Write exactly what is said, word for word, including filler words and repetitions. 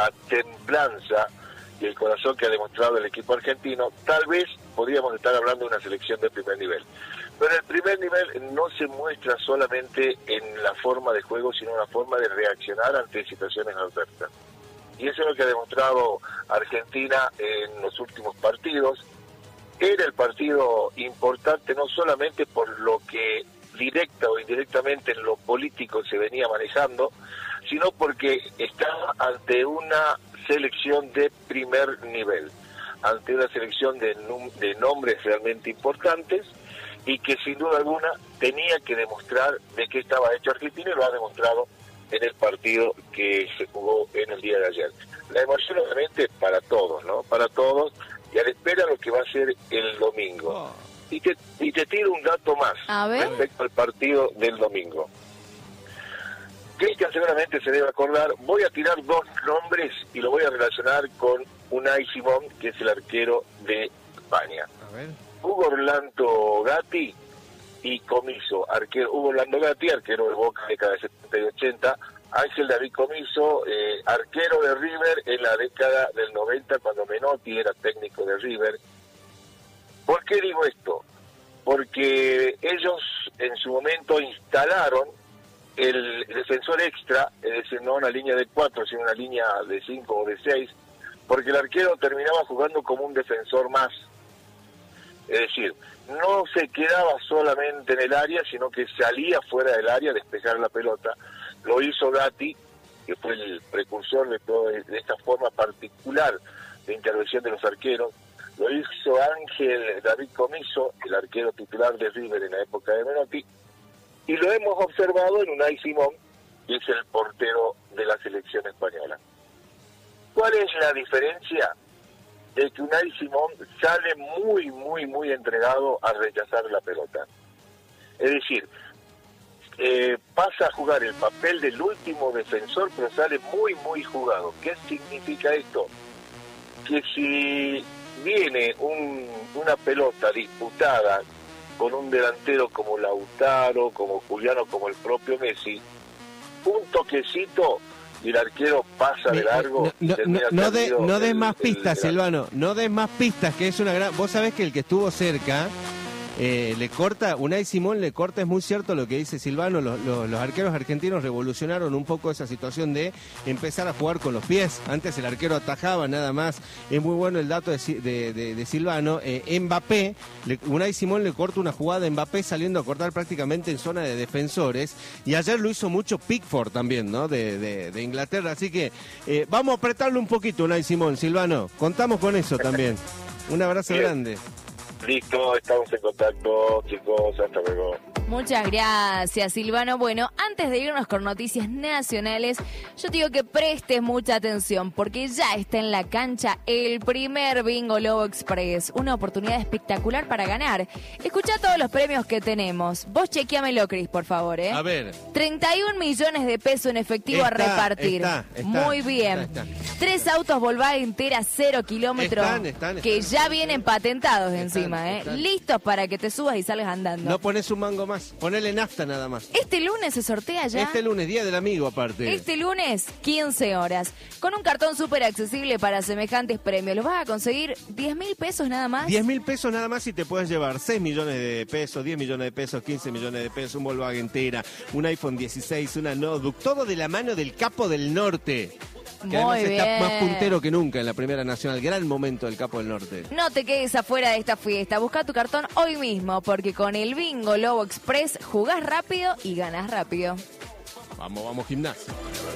la templanza y el corazón que ha demostrado el equipo argentino, tal vez podríamos estar hablando de una selección de primer nivel. Pero el primer nivel no se muestra solamente en la forma de juego, sino en la forma de reaccionar ante situaciones adversas. Y eso es lo que ha demostrado Argentina en los últimos partidos. Era el partido importante no solamente por lo que directa o indirectamente en lo político se venía manejando, sino porque estaba ante una selección de primer nivel, ante una selección de, num- de nombres realmente importantes y que sin duda alguna tenía que demostrar de qué estaba hecho Argentina, y lo ha demostrado en el partido que se jugó en el día de ayer. La emoción obviamente para todos, ¿no? Para todos, y a la espera lo que va a ser el domingo. Oh. Y, te, y te tiro un dato más respecto al partido del domingo. Cristian seguramente se debe acordar, voy a tirar dos nombres y lo voy a relacionar con Unai Simón, que es el arquero de España. A ver. Hugo Orlando Gatti y Comiso, arquero, Hugo Orlando Gatti, arquero de Boca de década de setenta y ochenta, Ángel David Comiso, eh, arquero de River en la década del noventa, cuando Menotti era técnico de River. ¿Por qué digo esto? Porque ellos en su momento instalaron el defensor extra, es decir, no una línea de cuatro, sino una línea de cinco o de seis, porque el arquero terminaba jugando como un defensor más. Es decir, no se quedaba solamente en el área, sino que salía fuera del área a despejar la pelota. Lo hizo Gatti, que fue el precursor de, todo, de esta forma particular de intervención de los arqueros. Lo hizo Ángel David Comiso, el arquero titular de River en la época de Menotti. Y lo hemos observado en Unai Simón, que es el portero de la selección española. ¿Cuál es la diferencia? De que Unai Simón sale muy, muy, muy entregado a rechazar la pelota. Es decir, eh, pasa a jugar el papel del último defensor, pero sale muy, muy jugado. ¿Qué significa esto? Que si viene un, una pelota disputada con un delantero como Lautaro, como Juliano, como el propio Messi, un toquecito y el arquero pasa de largo. No, no, no, no, de, no des más pistas, Silvano, no des más pistas, que es una gran... Vos sabés que el que estuvo cerca eh, le corta, Unai Simón le corta, es muy cierto lo que dice Silvano, los, los, los arqueros argentinos revolucionaron un poco esa situación de empezar a jugar con los pies. Antes el arquero atajaba nada más. Es muy bueno el dato de, de, de, de Silvano. Eh, Mbappé, le, Unai Simón le corta una jugada a Mbappé saliendo a cortar prácticamente en zona de defensores, y ayer lo hizo mucho Pickford también, ¿no? De, de, de Inglaterra, así que eh, vamos a apretarle un poquito Unai Simón, Silvano, contamos con eso también. Un abrazo Bien. grande. Listo, estamos en contacto, chicos, hasta luego. Muchas gracias, Silvano. Bueno, antes de irnos con noticias nacionales, yo te digo que prestes mucha atención, porque ya está en la cancha el primer Bingo Lobo Express. Una oportunidad espectacular para ganar. Escuchá todos los premios que tenemos. Vos chequeamelo, Cris, por favor, ¿eh? A ver. treinta y un millones de pesos en efectivo está, a repartir. Está, está, Muy bien. Está, está. Tres autos Volkswagen Tera cero kilómetros están, están, que están, ya están, vienen patentados están, encima, ¿eh? están. Listos para que te subas y salgas andando. No pones un mango más, ponele nafta nada más. Este lunes se sortea ya. Este lunes, Día del Amigo aparte. Este lunes, quince horas. Con un cartón súper accesible para semejantes premios. Los vas a conseguir diez mil pesos nada más. diez mil pesos nada más y te puedes llevar seis millones de pesos, diez millones de pesos, quince millones de pesos, un Volkswagen Tera, un iPhone dieciséis, una notebook. Todo de la mano del Capo del Norte. Que Muy además bien. está más puntero que nunca en la Primera Nacional. Gran momento del Capo del Norte. No te quedes afuera de esta fiesta. Busca tu cartón hoy mismo, porque con el Bingo Lobo Express jugás rápido y ganás rápido. Vamos, vamos, gimnasio.